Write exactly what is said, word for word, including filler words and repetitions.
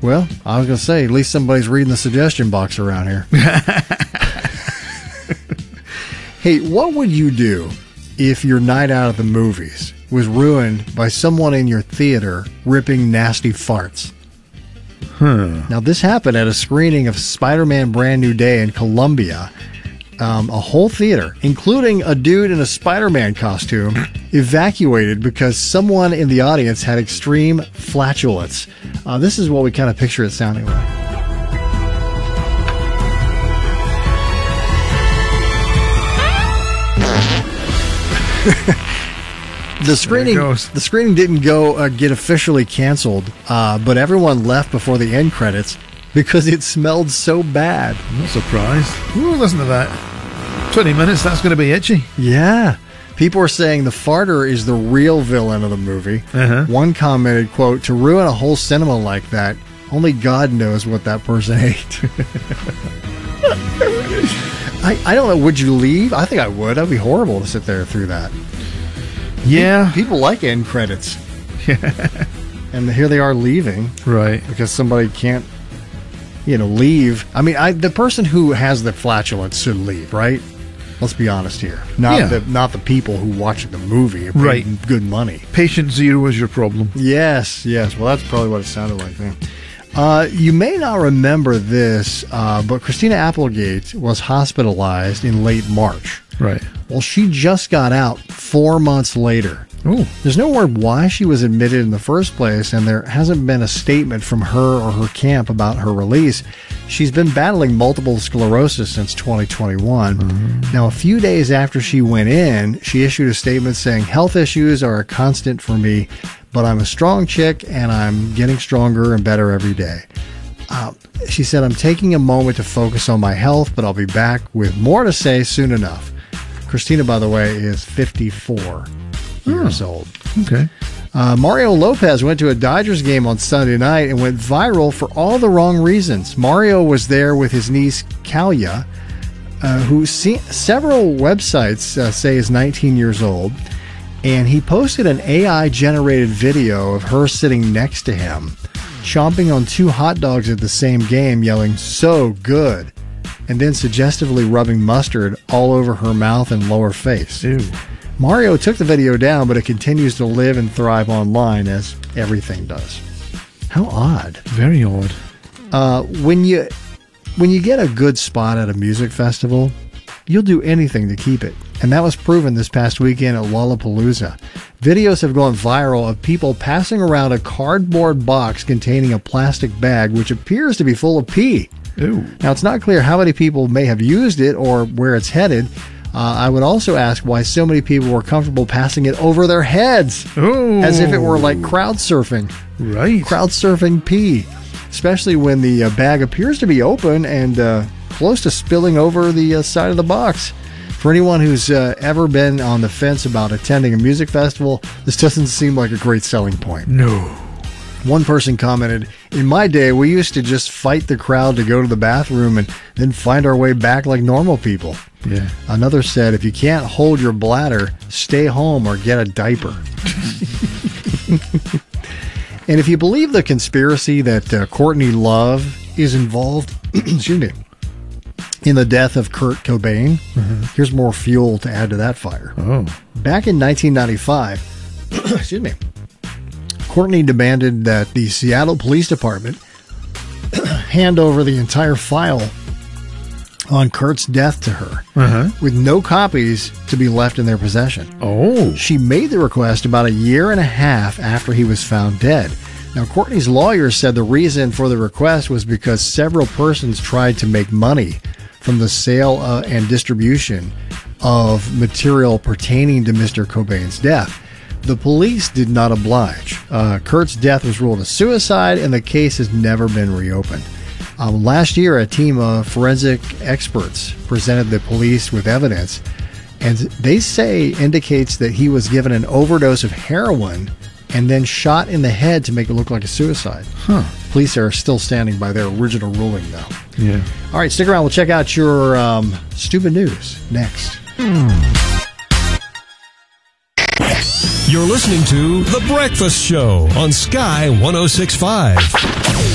Well, I was going to say, at least somebody's reading the suggestion box around here. Hey, what would you do if your night out at the movies was ruined by someone in your theater ripping nasty farts? Huh. Now, this happened at a screening of Spider-Man Brand New Day in Columbia. Um, a whole theater, including a dude in a Spider-Man costume, evacuated because someone in the audience had extreme flatulence. Uh, this is what we kind of picture it sounding like. The screening, the screening didn't go uh, get officially canceled, uh, but everyone left before the end credits because it smelled so bad. I'm not surprised. Ooh, listen to that. twenty minutes, that's going to be itchy. Yeah. People are saying the farter is the real villain of the movie. Uh-huh. One commented, quote, "To ruin a whole cinema like that, only God knows what that person ate." I, I don't know. Would you leave? I think I would. That'd be horrible to sit there through that. Yeah. People like end credits. Yeah. And here they are leaving. Right. Because somebody can't, you know, leave. I mean, I, the person who has the flatulence should leave, right? Let's be honest here. Not yeah. the not the people who watch the movie. Right. Good money. Patient zero is your problem. Yes, yes. Well, that's probably what it sounded like then. Uh, you may not remember this, uh, but Christina Applegate was hospitalized in late March. Right. Well, she just got out four months later. Oh. There's no word why she was admitted in the first place, and there hasn't been a statement from her or her camp about her release. She's been battling multiple sclerosis since twenty twenty-one. Mm-hmm. Now, a few days after she went in, she issued a statement saying, "Health issues are a constant for me, but I'm a strong chick, and I'm getting stronger and better every day." Uh, she said, "I'm taking a moment to focus on my health, but I'll be back with more to say soon enough." Christina, by the way, is fifty-four years old. Okay. Uh, Mario Lopez went to a Dodgers game on Sunday night and went viral for all the wrong reasons. Mario was there with his niece, Kalia, uh, who se- several websites uh, say is nineteen years old, and he posted an A I-generated video of her sitting next to him, chomping on two hot dogs at the same game, yelling, "So good," and then suggestively rubbing mustard all over her mouth and lower face. Ew. Mario took the video down, but it continues to live and thrive online, as everything does. How odd. Very odd. Uh, when you when you get a good spot at a music festival, you'll do anything to keep it. And that was proven this past weekend at Lollapalooza. Videos have gone viral of people passing around a cardboard box containing a plastic bag which appears to be full of pee. Ooh. Now, it's not clear how many people may have used it or where it's headed. Uh, I would also ask why so many people were comfortable passing it over their heads. Ooh. As if it were like crowd surfing. Right. Crowd surfing pee. Especially when the uh, bag appears to be open and uh, close to spilling over the uh, side of the box. For anyone who's uh, ever been on the fence about attending a music festival, this doesn't seem like a great selling point. No. One person commented, "In my day, we used to just fight the crowd to go to the bathroom and then find our way back like normal people." Yeah. Another said, "If you can't hold your bladder, stay home or get a diaper." And if you believe the conspiracy that uh, Courtney Love is involved, excuse me, in the death of Kurt Cobain, mm-hmm. here's more fuel to add to that fire. Oh. Back in nineteen ninety-five, excuse me, Courtney demanded that the Seattle Police Department hand over the entire file on Kurt's death to her, uh-huh. with no copies to be left in their possession. Oh. She made the request about a year and a half after he was found dead. Now, Courtney's lawyer said the reason for the request was because several persons tried to make money from the sale uh, and distribution of material pertaining to Mister Cobain's death. The police did not oblige. Uh, Kurt's death was ruled a suicide, and the case has never been reopened. Um, last year, a team of forensic experts presented the police with evidence, and they say indicates that he was given an overdose of heroin and then shot in the head to make it look like a suicide. Huh. Police are still standing by their original ruling, though. Yeah. All right, stick around. We'll check out your um, stupid news next. You're listening to The Breakfast Show on Sky one oh six point five.